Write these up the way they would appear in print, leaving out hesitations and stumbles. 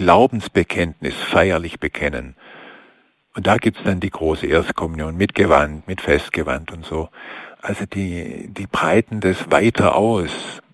Glaubensbekenntnis feierlich bekennen. Und da gibt's dann die große Erstkommunion mit Gewand, mit Festgewand und so. Also die breiten das weiter aus.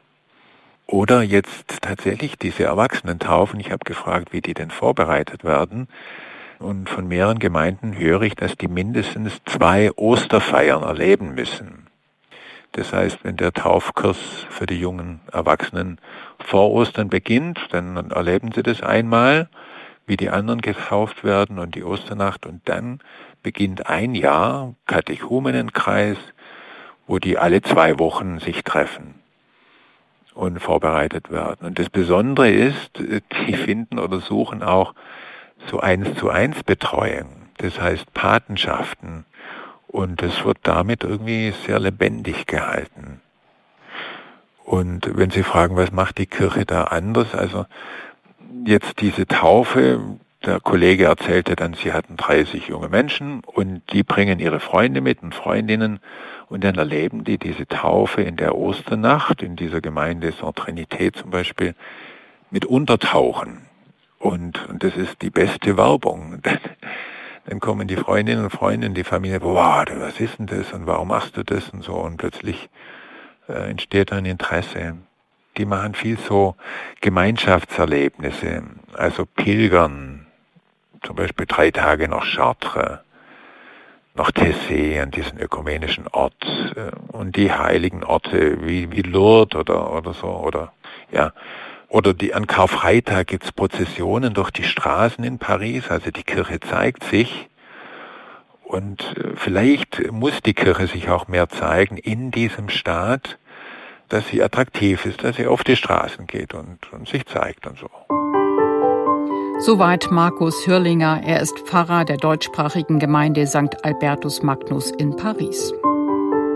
Oder jetzt tatsächlich diese Erwachsenentaufen. Ich habe gefragt, wie die denn vorbereitet werden. Und von mehreren Gemeinden höre ich, dass die mindestens 2 Osterfeiern erleben müssen. Das heißt, wenn der Taufkurs für die jungen Erwachsenen vor Ostern beginnt, dann erleben sie das einmal, wie die anderen getauft werden und die Osternacht. Und dann beginnt ein Jahr Katechumenenkreis, wo die alle 2 Wochen sich treffen und vorbereitet werden. Und das Besondere ist, die finden oder suchen auch so 1:1 Betreuung. Das heißt Patenschaften. Und es wird damit irgendwie sehr lebendig gehalten. Und wenn Sie fragen, was macht die Kirche da anders? Also jetzt diese Taufe, der Kollege erzählte dann, sie hatten 30 junge Menschen und die bringen ihre Freunde mit und Freundinnen und dann erleben die diese Taufe in der Osternacht, in dieser Gemeinde Saint-Trinité zum Beispiel, mit Untertauchen. Und das ist die beste Werbung. Dann kommen die Freundinnen und Freunde in die Familie, wow, was ist denn das und warum machst du das und so. Und plötzlich entsteht ein Interesse. Die machen viel so Gemeinschaftserlebnisse, also Pilgern, zum Beispiel 3 Tage nach Chartres, nach Tessé, an diesen ökumenischen Ort, und die heiligen Orte wie Lourdes oder so, oder ja. Oder an Karfreitag gibt's Prozessionen durch die Straßen in Paris, also die Kirche zeigt sich. Und vielleicht muss die Kirche sich auch mehr zeigen in diesem Staat, dass sie attraktiv ist, dass sie auf die Straßen geht und sich zeigt und so. Soweit Markus Hürlinger. Er ist Pfarrer der deutschsprachigen Gemeinde St. Albertus Magnus in Paris.